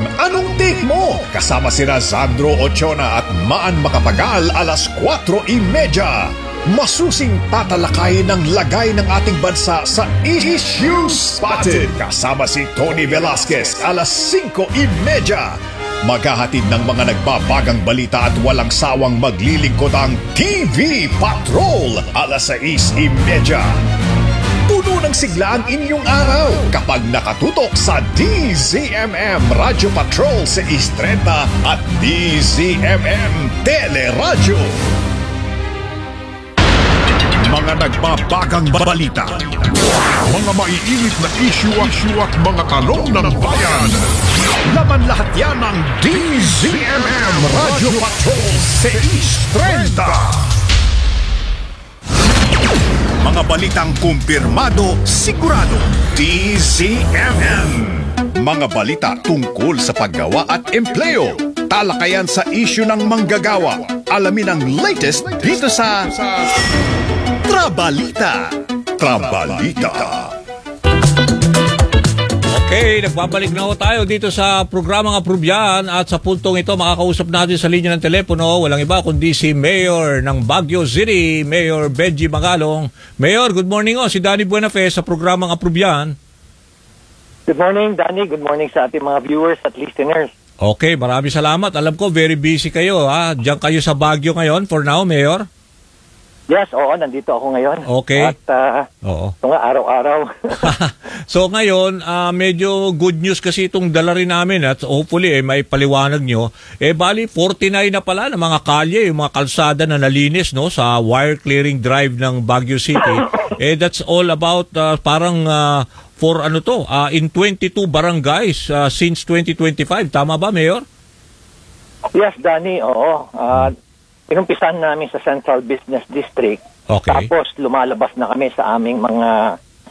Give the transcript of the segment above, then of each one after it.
Anong take mo? Kasama sina Sandro Ochoa at Maan Macapagal alas 4:30. Masusing tatalakayin ng lagay ng ating bansa sa Issue Spotted. Kasama si Tony Velasquez alas 5:30. Maghahatid ng mga nagbabagang balita at walang sawang maglilingkod ang TV Patrol alas 6:30. Puno ng sigla ang inyong araw kapag nakatutok sa DZMM Radio Patrol 630 at DZMM Teleradyo. Mga nagbabagang balita, mga maiinit na issue at mga tanong ng bayan. Laman lahat yan ng DZMM Radio Patrol 630. Mga balitang kumpirmado, sigurado, DZMM. Mga balita tungkol sa paggawa at empleo. Talakayan sa issue ng manggagawa. Alamin ang latest dito sa Trabalita. Okay, nagbabalik na tayo dito sa programang Aprobyan at sa puntong ito makakausap natin sa linya ng telepono walang iba kundi si Mayor ng Baguio City, Mayor Benji Magalong. Mayor, good morning si Danny Buenafe sa programang Aprobyan. Good morning, Danny. Good morning sa ating mga viewers at listeners. Okay, maraming salamat. Alam ko very busy kayo Diyan kayo sa Baguio ngayon for now, Mayor. Yes, oo, nandito ako ngayon. Okay. At ito nga, araw-araw. So ngayon, medyo good news kasi itong dala rin namin at hopefully may paliwanag nyo. Bali, 49 na pala ng mga kalye, yung mga kalsada na nalinis sa wire clearing drive ng Baguio City. That's all about in 22 barangays since 2025. Tama ba, Mayor? Yes, Danny, oo. Inumpisan namin sa Central Business District. Okay. Tapos lumalabas na kami sa aming mga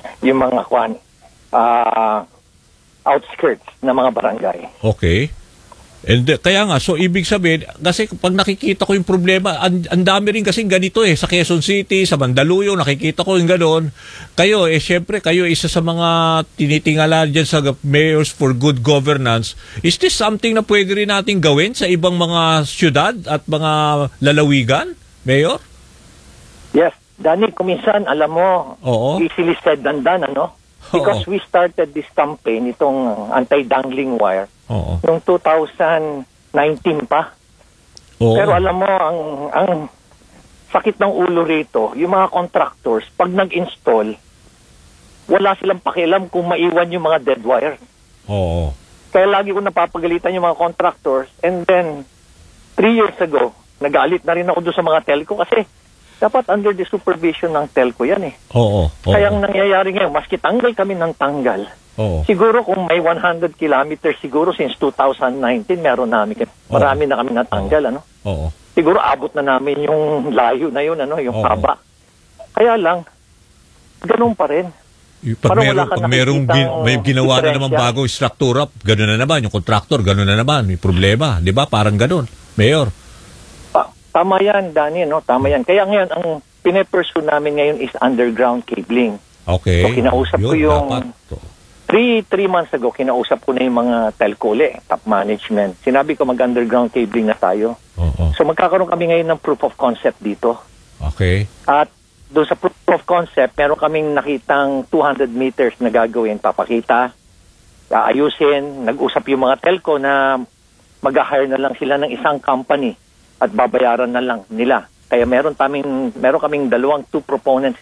outskirts na mga barangay. Okay. And kaya nga, so ibig sabihin, kasi pag nakikita ko yung problema, ang dami rin kasing ganito sa Quezon City, sa Mandaluyong, nakikita ko yung gano'n. Kayo, syempre, kayo isa sa mga tinitingala dyan sa Mayors for Good Governance. Is this something na pwede rin natin gawin sa ibang mga syudad at mga lalawigan, Mayor? Yes. Danny, kuminsan, alam mo, easily said than done, Because we started this campaign, itong anti-dangling wire, noong 2019 pa. Pero alam mo, ang sakit ng ulo rito, yung mga contractors, pag nag-install, wala silang pakialam kung maiwan yung mga dead wire. Kaya lagi ko napapagalitan yung mga contractors. And then, 3 years ago, nagalit na rin ako doon sa mga telco kasi dapat under the supervision ng telco yan Kaya ang nangyayari ngayon, maski tanggal kami ng tanggal. Siguro kung may 100 kilometers siguro since 2019 marami na kami natanggal Siguro abot na namin yung layo na yun yung haba. Kaya lang ganun pa rin. Pag may ginawa na naman bagong struktura, gano'n na naman yung contractor, gano'n na naman may problema, 'di ba? Parang gano'n, Mayor. Tama yan, Danny, Tama yan. Kaya ngayon, ang pine-pursue namin ngayon is underground cabling. Okay. So, kinausap ko yung 3 months ago, kinausap ko na yung mga telco top management. Sinabi ko mag-underground cabling na tayo. So, magkakaroon kami ngayon ng proof of concept dito. Okay. At doon sa proof of concept, meron kaming nakitang 200 meters na gagawin, papakita, aayusin, nag-usap yung mga telco na mag-hire na lang sila ng isang company at babayaran na lang nila. Kaya meron kaming dalawang proponents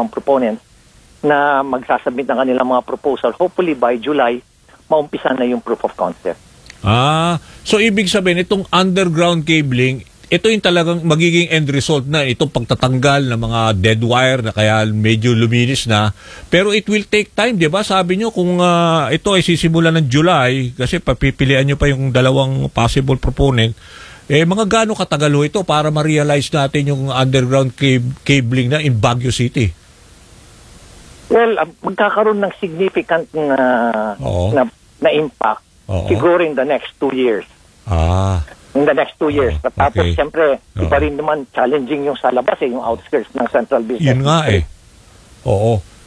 na magsasubmit ng kanilang mga proposal. Hopefully by July, maumpisa na yung proof of concept. So ibig sabihin, itong underground cabling, ito yung talagang magiging end result na itong pagtatanggal ng mga dead wire na kaya medyo luminis na. Pero it will take time, di ba? Sabi nyo kung ito ay sisimula ng July, kasi papipilian nyo pa yung dalawang possible proponent, mga gaano katagal ito para ma-realize natin yung underground cabling na in Baguio City? Well, magkakaroon ng significant na impact siguro in the next 2 years. In the next 2 years. Tapos, siyempre, iba rin naman challenging yung sa labas, yung outskirts ng Central Business. Yun nga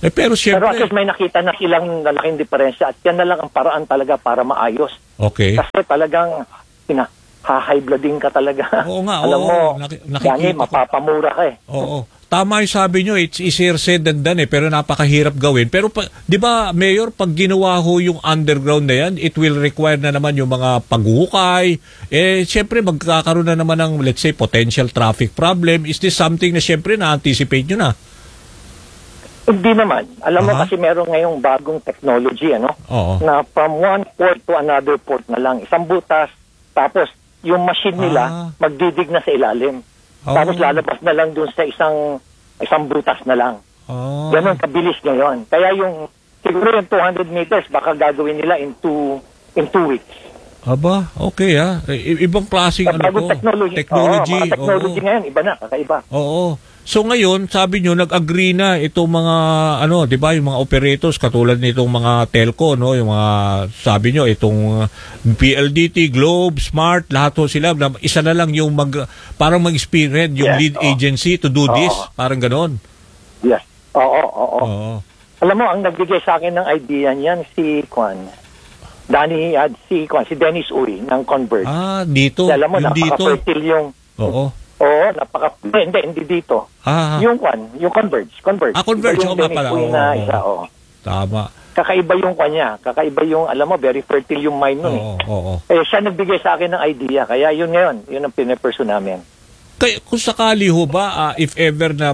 Pero Pero siyempre... at least may nakita na silang malaking diferensya at yan na lang ang paraan talaga para maayos. Okay. Kasi talagang high blooding ka talaga. Oo nga, Alam oo. mo, Nakikita Dani, ko. mapapamura ka eh. Oo. Tama yung sabi nyo, it's easier said than done pero napakahirap gawin. Pero di ba, Mayor, pag ginawa ho yung underground na yan, it will require na naman yung mga paghukay. Siyempre, magkakaroon na naman ng, let's say, potential traffic problem. Is this something na siyempre na-anticipate nyo na? Hindi naman. Alam mo Aha. kasi meron ngayong bagong technology, Oo. na from one port to another port na lang. Isang butas, tapos yung machine nila magdidig na sa ilalim. Oh. Tapos lalabas na lang dun sa isang butas na lang. Oh. Ganon kabilis ngayon. Kaya yung siguro yung 200 meters baka gagawin nila in 2 weeks. Aba, okay ibang klaseng Bagong technology. Technology. Mga technology ngayon, iba na, kakaiba. Oo. So ngayon, sabi nyo, nag-agree na itong mga, di ba, yung mga operators, katulad nitong mga telco, no, yung mga, sabi nyo, itong PLDT, Globe, Smart, lahat ho sila, isa na lang yung parang mag-spearhead yung lead agency to do this, parang ganon. Yes. Oo. Alam mo, ang nagbigay sa akin ng idea niyan, si Dennis Uy ng Converge. Dito. Alam mo, yung dito. napaka-fertile yung... Oo. Hindi dito. Yung Converge. Converge, yung nga pala. Uy na isa, Tama. Kakaiba yung kanya. Kakaiba yung, alam mo, very fertile yung mind nun Oo. Siya nagbigay sa akin ng idea. Kaya yun ngayon, yun ang pinipursue namin. Kaya kung sakali ho ba, if ever na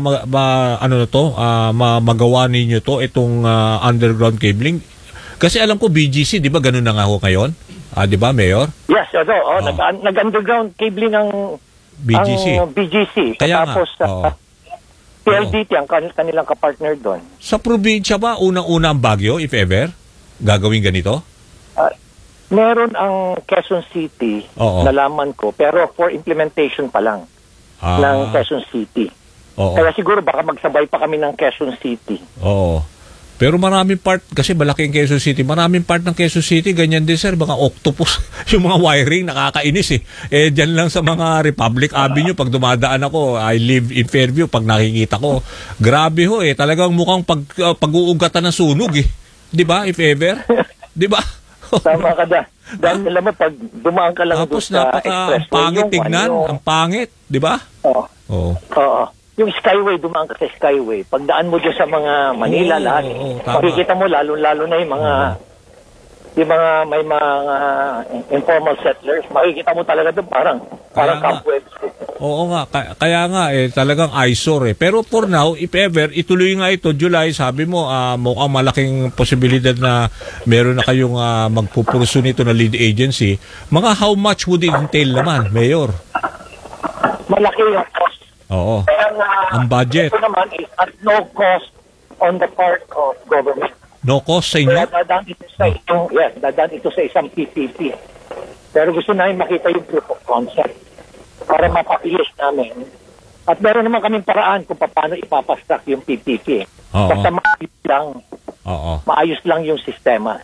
magawa ninyo to, itong underground cabling, kasi alam ko BGC, di ba ganun na nga ho ngayon? Di ba, Mayor? Yes, nag-underground cabling ang BGC. Ang BGC. Kaya tapos PLDT ang kanilang kapartner doon. Sa probinsya ba, unang-una ang Baguio, if ever? Gagawin ganito? Meron ang Quezon City, nalaman ko, pero for implementation pa lang ng Quezon City. Kaya siguro baka magsabay pa kami ng Quezon City. Oo. Pero maraming part, kasi malaking Quezon City, maraming part ng Quezon City, ganyan din sir, mga octopus, yung mga wiring, nakakainis dyan lang sa mga Republic Avenue, pag dumadaan ako, I live in Fairview, pag nakikita ko, grabe ho talagang mukhang pag-uugatan ng sunog Di ba, if ever? Di ba? Tama ka dahil alam mo, pag dumaan ka lang doon sa expressway, ang pangit tignan, ang pangit, di ba? Oo. Yung Skyway, dumaan ka sa Skyway. Pagdaan mo dyan sa mga Manila, lahat. Makikita mo, lalo na yung mga may mga informal settlers. Makikita mo talaga doon parang cobwebs. Oo nga. Kaya nga, talagang eyesore Pero for now, if ever, ituloy nga ito, July, sabi mo, mukhang malaking posibilidad na meron na kayong magpupurso nito na lead agency. How much would it entail naman, Mayor? Malaki yung cost. Oo. Kaya ang budget. Ito naman is at no cost on the part of government. No cost sa inyo? Kaya dadaan ito sa isang PPP. Pero gusto namin makita yung proof of concept para mapabilis namin. At meron naman kaming paraan kung paano ipapastack yung PPP. Basta maayos lang yung sistema.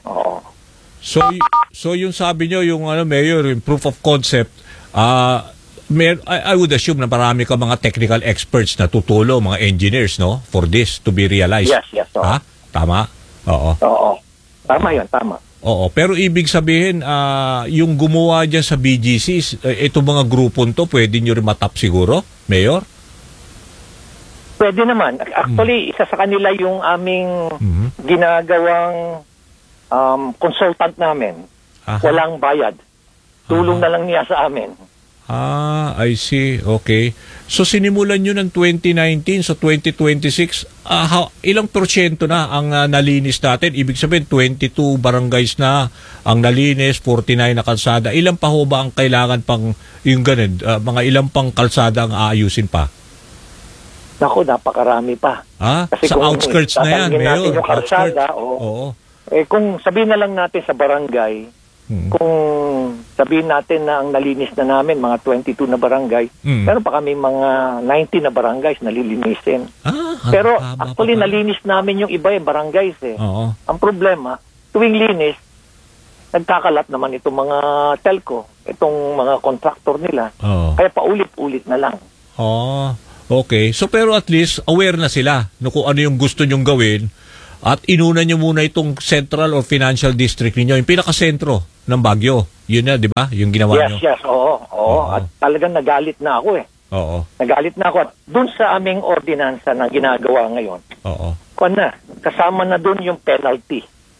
So yung sabi nyo, yung Mayor, yung proof of concept, I would assume na marami ka mga technical experts na tutulong, mga engineers, no, for this to be realized. Yes. Tama? Oo. Tama yun, tama. Oo, pero ibig sabihin, yung gumawa dyan sa BGC, itong mga grupon to, pwede nyo rin matap siguro, Mayor? Pwede naman. Actually, isa sa kanila yung aming ginagawang consultant namin. Walang bayad. Tulong na lang niya sa amin. I see. Okay. So, sinimulan nyo ng 2019, so 2026, ilang porsyento na ang nalinis natin? Ibig sabihin, 22 barangays na ang nalinis, 49 na kalsada. Ilan pa ho ba ang kailangan pang, yung ganun, mga ilang pang kalsada ang aayusin pa? Naku, napakarami pa. Kasi sa outskirts na yan, Mayor. Yung kalsada, kung sabihin na lang natin sa barangay, kung sabihin natin na ang nalinis na namin, mga 22 na barangay, meron pa kami mga 90 na barangays na lilinisin. Pero actually, nalinis namin yung iba barangays Ang problema, tuwing linis, nagkakalat naman itong mga telco, itong mga contractor nila. Kaya paulit-ulit na lang. Okay. So pero at least aware na sila kung ano yung gusto nyong gawin At inuna nyo muna itong central or financial district ninyo, yung pinaka-sentro ng Baguio. Yun na, di ba? Yung ginawa nyo. Yes, oo. At talagang nagalit na ako eh. Oo. Nagalit na ako. At dun sa aming ordinansa na ginagawa ngayon, kasama na dun yung penalty.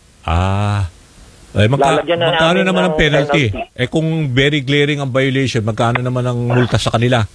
Magkano naman ang penalty? Kung very glaring ang violation, magkano naman ang multa sa kanila?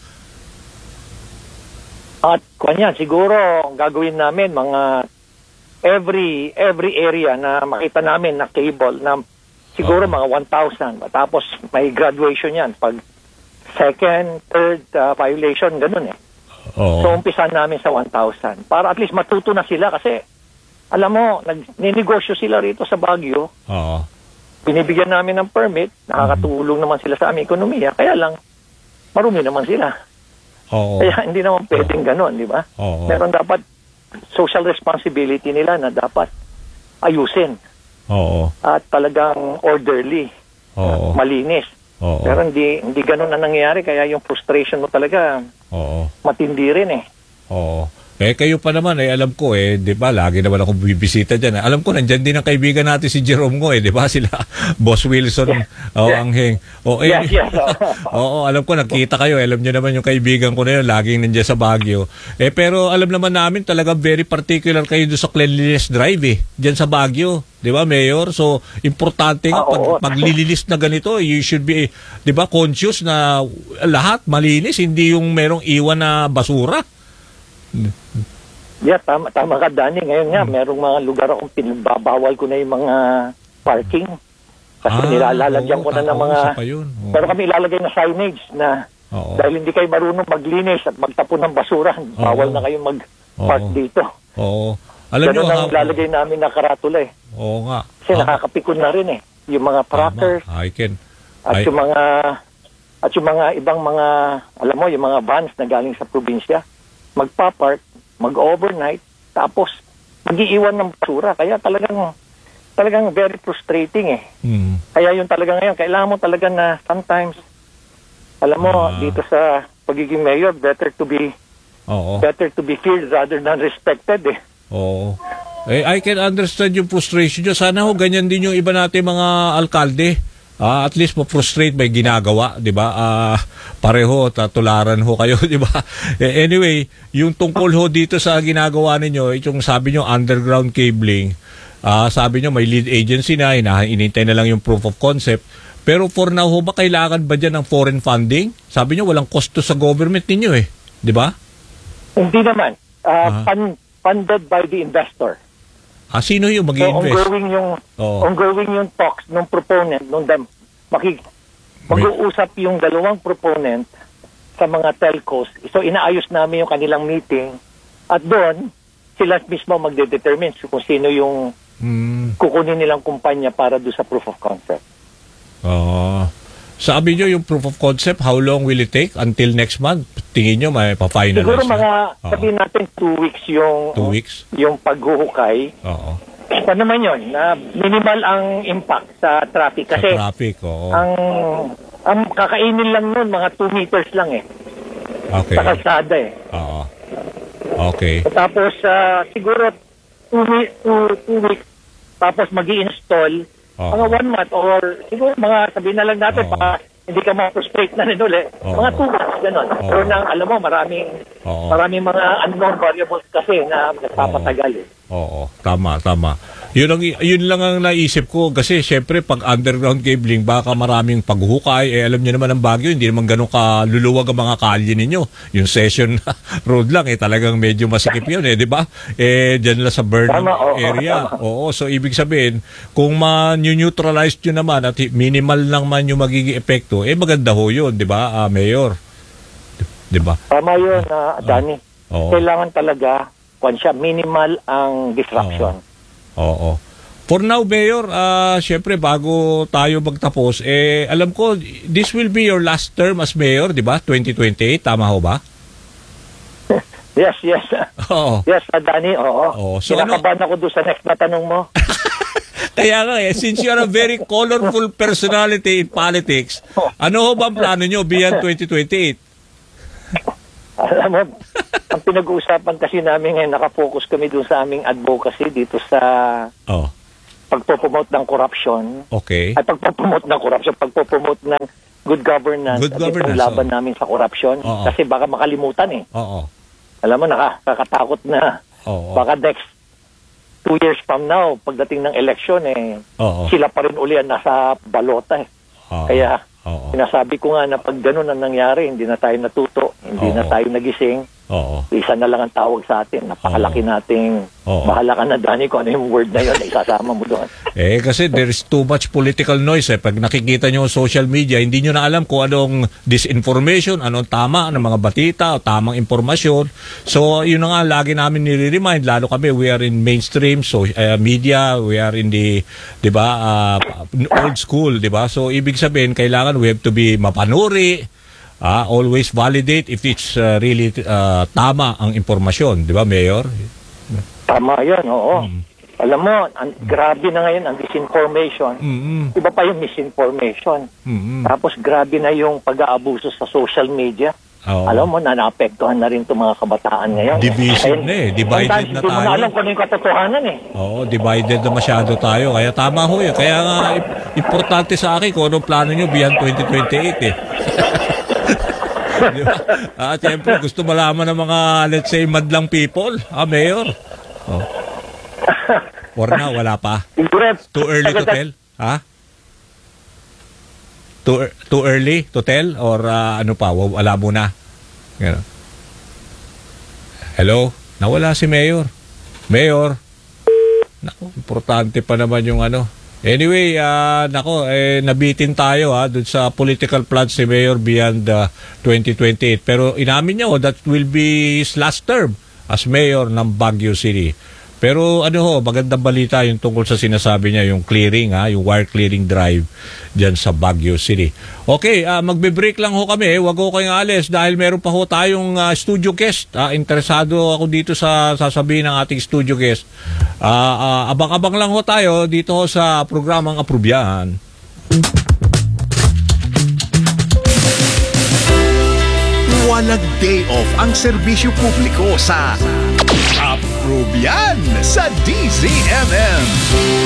At siguro gagawin namin mga every area na makita namin na cable na siguro mga 1,000. Tapos may graduation yan. Pag second, third violation, ganun eh. So umpisan namin sa 1,000. Para at least matuto na sila kasi alam mo, ninegosyo sila rito sa Baguio. Binibigyan namin ng permit, nakakatulong naman sila sa aming ekonomiya. Kaya lang, marumi naman sila. Kaya hindi naman pwedeng ganun, di ba? Meron dapat social responsibility nila na dapat ayusin. At talagang orderly, malinis. Pero hindi ganun na nangyayari, kaya yung frustration mo talaga matindi rin eh. Kayo pa naman, alam ko, di ba, lagi naman ako bibisita dyan. Alam ko, nandyan din ang kaibigan natin si Jerome Ngo, di ba, sila, Boss Wilson, Angheng. Alam ko, nakita kayo, alam nyo naman yung kaibigan ko na yun, laging nandyan sa Baguio. Pero alam naman namin, talaga very particular kayo doon sa cleanliness drive, dyan sa Baguio. Di ba, Mayor? So, importante nga, pag lililis na ganito, you should be, di ba, conscious na lahat malinis, hindi yung merong iwan na basura. Yeah, tama ka, Danny. Ngayon nga, merong mga lugar akong pinagbabawal ko na yung mga parking. Kasi nilalagyan ko na ng mga... Pero kami ilalagay na signage na dahil hindi kayo marunong maglinis at magtapon ng basura, bawal na kayong mag-park dito. Alam ganun ang ilalagay namin na karatula eh. Nga. Kasi nakakapikon na rin eh. Yung mga truckers. At yung mga ibang mga, alam mo, yung mga vans na galing sa probinsya, magpa-park, mag-overnight, tapos mag-iiwan ng basura. Kaya talagang very frustrating eh. Kaya yun talaga ngayon, kailangan mo talaga na sometimes, alam mo, dito sa pagiging mayor, better to be feared rather than respected eh. I can understand yung frustration nyo. Sana ho, ganyan din yung iba natin mga alkalde. At least ma-frustrate may ginagawa, 'di ba? Pareho tularan ho kayo, 'di ba? Anyway, yung tungkol ho dito sa ginagawa ninyo, yung sabi niyo underground cabling, sabi niyo may lead agency na, inintay na lang yung proof of concept. Pero for now ho ba kailangan ba diyan ng foreign funding? Sabi niyo walang kosto sa government ninyo 'di ba? Hindi naman. Funded by the investor. Sino yung mag-i-invest? Ongoing yung talks ng proponent, mag-uusap yung dalawang proponent sa mga telcos. So, inaayos namin yung kanilang meeting at doon, sila mismo magde-determine kung sino yung kukunin nilang kumpanya para doon sa proof of concept. Sabi nyo yung proof of concept, how long will it take until next month? Tingin nyo may pa-finalize siguro sabihin natin 2 weeks yung paghuhukay. Ano naman yun? Minimal ang impact sa traffic. Kasi ang kakainin lang nun, mga 2 meters lang eh. Sa kalsada eh. Tapos siguro 2 weeks, tapos mag-i-install mga 1 month or siguro mga sabihin na lang natin hindi ka ma-frustrate na rin ulit. Mga 2 months, gano'n. Pero alam mo, maraming mga unknown variables kasi na nagpapatagal eh. Tama. Yun lang ang naisip ko kasi syempre pag underground cabling baka maraming paghuhukay, alam niyo naman ang Baguio, hindi naman ganun kaluluwag ang mga kalye ninyo. Yung session road lang talagang medyo masikip yun di ba? Diyan lang sa Burnham area. So ibig sabihin, kung ma-neutralize nyo naman at minimal lang man yung magiging epekto, maganda ho yun, di ba, Mayor? Di ba? Tama yun, Danny. Kailangan talaga minimal ang disruption. For now, Mayor, syempre bago tayo magtapos, alam ko, this will be your last term as Mayor, di ba? 2028, tama ho ba? Yes. Yes, Danny, So kinakabahan ako doon sa next na tanong mo. Kaya nga since you are a very colorful personality in politics, ano ho ba ang plano nyo beyond 2028? Alam mo, ang pinag-uusapan kasi namin ngayon, nakafocus kami dun sa aming advocacy dito sa pagpopromote ng corruption. Okay. Ay, pagpopromote ng corruption, pagpopromote ng good governance. Good governance. At laban namin sa corruption. Kasi baka makalimutan eh. Alam mo, nakakatakot na. Baka next 2 years from now, pagdating ng election sila pa rin uli ang nasa balota eh. Kaya, sinasabi ko nga na pag ganun ang nangyari, hindi na tayo natuto, hindi na tayo nagising. Isa na lang ang tawag sa atin. Napakalaki nating bahala ka na, Danny, kung ano yung word na yun, isasama mo doon. Kasi there is too much political noise. Pag nakikita nyo social media, hindi nyo na alam kung anong disinformation, anong tama, anong mga batita, o tamang impormasyon. So, yun na nga, lagi namin nire-remind, lalo kami, we are in mainstream media, we are in the, di ba, old school, di ba? So, ibig sabihin, kailangan we have to be mapanuri, always validate if it's really tama ang impormasyon, di ba, Mayor? Tama yan, oo. Alam mo, grabe na ngayon ang disinformation. Iba pa yung misinformation. Tapos grabe na yung pag-aabuso sa social media. Alam mo, naapektuhan na rin itong mga kabataan ngayon. Division na eh. Divided na tayo. Hindi mo na alam kung ano yung katotohanan eh. Oo, divided na masyado tayo. Kaya tama ho yun. Kaya nga, importante sa akin kung anong plano nyo beyond 2028 eh. Siyempre, gusto malaman ng mga, let's say, madlang people. Mayor? Or na, wala pa? Too early to tell? Too early to tell? Or ano pa, wala muna? Gano. Hello? Nawala si Mayor. Mayor? Naku, importante pa naman yung ano. Anyway, nabitin tayo dun sa political plans ni Mayor beyond 2028. Pero inamin niya that will be his last term as Mayor ng Baguio City. Pero magandang balita yung tungkol sa sinasabi niya, yung clearing, yung wire clearing drive dyan sa Baguio City. Okay, magbe-break lang ho kami. Huwag ho kayong alis dahil meron pa ho tayong studio guest. Interesado ako dito sa sasabihin ng ating studio guest. Abang-abang lang ho tayo dito ho sa programang Aprubyahan. Walang day off ang serbisyo publiko sa Aprubyan sa DZMM.